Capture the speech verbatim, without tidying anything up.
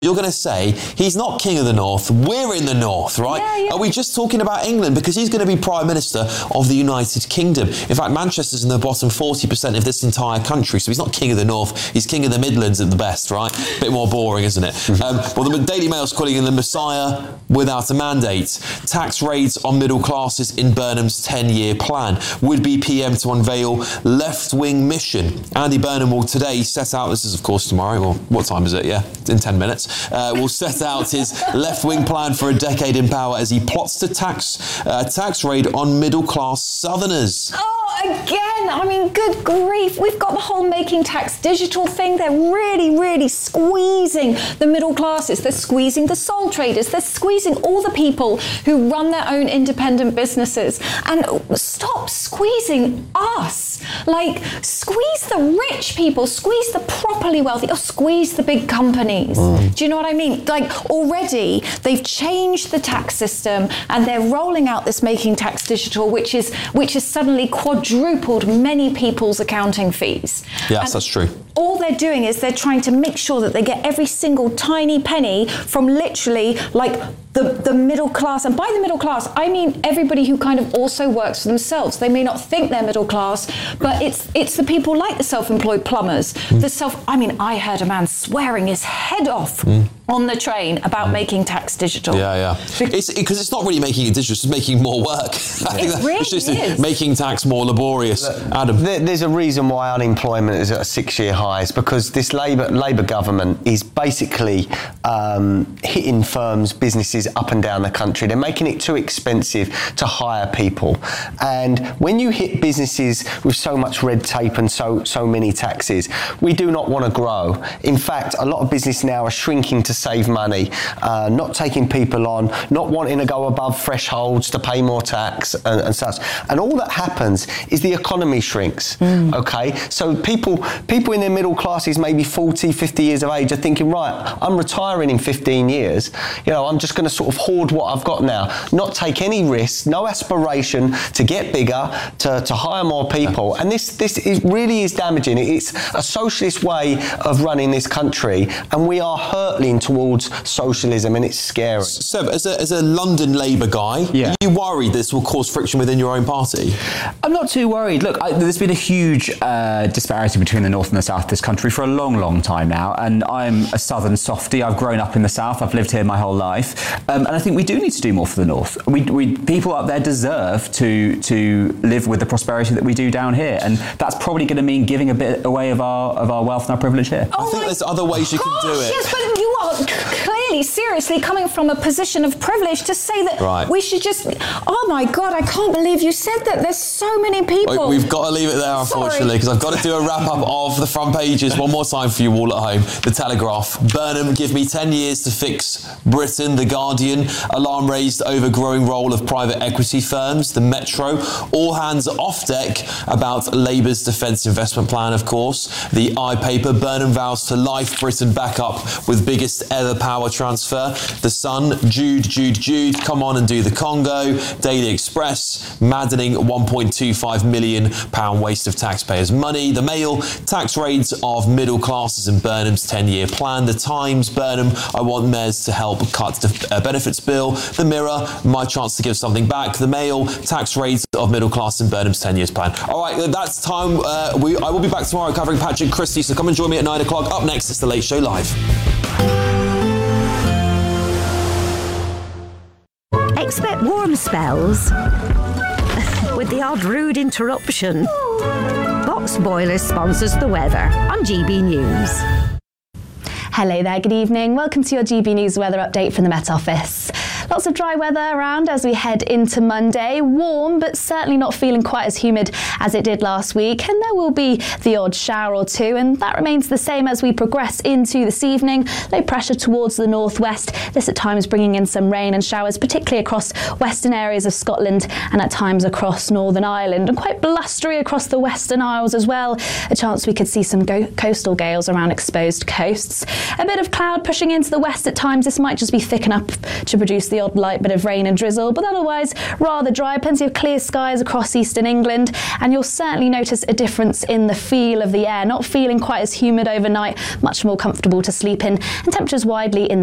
You're going to say, he's not king of the north, we're in the north, right? Yeah, yeah. Are we just talking about England? Because he's going to be Prime Minister of the United Kingdom. In fact, Manchester's in the bottom forty percent of this entire country, so he's not king of the north, he's king of the Midlands at the best, right? Bit more boring, isn't it? um, well, the Daily Mail's calling him the Messiah without a mandate. Tax raids on middle classes in Burnham's ten-year plan. Would-be P M to unveil left-wing mission. Andy Burnham will today set out, this is of course tomorrow, or what time is it? Yeah, in ten minutes. Uh, will set out his left-wing plan for a decade in power as he plots to tax uh, tax raid on middle-class Southerners. Oh, again, I mean, good grief. We've got the whole making tax digital thing. They're really, really squeezing the middle classes. They're squeezing the sole traders. They're squeezing all the people who run their own independent businesses. And stop squeezing us. Like, squeeze the rich people, squeeze the properly wealthy, or squeeze the big companies. Mm. Do you know what I mean? Like, already they've changed the tax system and they're rolling out this making tax digital, which is which has suddenly quadrupled many people's accounting fees. Yes, and that's true. All they're doing is they're trying to make sure that they get every single tiny penny from literally like the, the middle class. And by the middle class, I mean everybody who kind of also works for themselves. They may not think they're middle class, but it's it's the people like the self-employed plumbers, mm. the self, I mean, I heard a man swearing his head off mm. on the train about mm. making tax digital. Yeah, yeah. Because it's, it, it's not really making it digital, it's making more work. I think that, really it's just is. making tax more laborious. Look, Adam? There, there's a reason why unemployment is at a six-year high, is because this Labour Labour government is basically um, hitting firms, businesses up and down the country. They're making it too expensive to hire people. And when you hit businesses with so much red tape and so, so many taxes, we do not want to grow. In fact, a lot of business now are shrinking to save money, uh, not taking people on, not wanting to go above thresholds to pay more tax and, and such. And all that happens is the economy shrinks, mm. okay? So people, people in their middle classes, maybe forty, fifty years of age, are thinking, right, I'm retiring in fifteen years, you know, I'm just going to sort of hoard what I've got now, not take any risks, no aspiration to get bigger, to, to hire more people. And this, this is, really is damaging. It's a socialist way of running this country, and we are hurtling towards socialism, and it's scary. Seb, as a, as a London Labour guy, yeah. are you worried this will cause friction within your own party? I'm not too worried. Look, I, there's been a huge uh, disparity between the north and the south of this country for a long, long time now, and I'm a southern softie. I've grown up in the south. I've lived here my whole life, um, and I think we do need to do more for the north. We, we people up there deserve to to live with the prosperity that we do down here, and that's probably going to mean giving a bit away of our of our wealth and our privilege here. Oh, I think there's other ways you gosh, can do it. Yes, but you are clearly, seriously coming from a position of privilege to say that right. we should just. Oh my God, I can't believe you said that. There's so many people. We've got to leave it there, unfortunately, because I've got to do a wrap up of the front pages one more time for you all at home. The Telegraph. Burnham, give me ten years to fix Britain. The Guardian. Alarm raised over growing role of private equity firms. The Metro. All hands off deck about Labour's defence investment plan, of course. The iPaper. Burnham vows to life Britain back up with biggest ever power transfer. The Sun. Jude, Jude, Jude. Come on and do the Congo. Daily Express. Maddening one point two five million pounds waste of taxpayers' money. The Mail. Tax raids of middle classes in Burnham's ten-year plan. The Times. Burnham. I want mayors to help cut the uh, benefits bill. The Mirror. My chance to give something back. The Mail. Tax raids of middle class in Burnham's ten years plan. All right, that's time. Uh, we, I will be back tomorrow covering Patrick Christie, so come and join me at nine o'clock. Up next, it's The Late Show Live. Expect warm spells with the odd rude interruption. Box Boilers sponsors the weather on G B News. Hello there, good evening. Welcome to your G B News weather update from the Met Office. Lots of dry weather around as we head into Monday. Warm, but certainly not feeling quite as humid as it did last week. And there will be the odd shower or two, and that remains the same as we progress into this evening. Low pressure towards the northwest. This at times bringing in some rain and showers, particularly across western areas of Scotland and at times across Northern Ireland. And quite blustery across the Western Isles as well. A chance we could see some go- coastal gales around exposed coasts. A bit of cloud pushing into the west at times. This might just be thick enough to produce the odd light bit of rain and drizzle, but otherwise rather dry. Plenty of clear skies across eastern England, and you'll certainly notice a difference in the feel of the air, not feeling quite as humid overnight, much more comfortable to sleep in, and temperatures widely in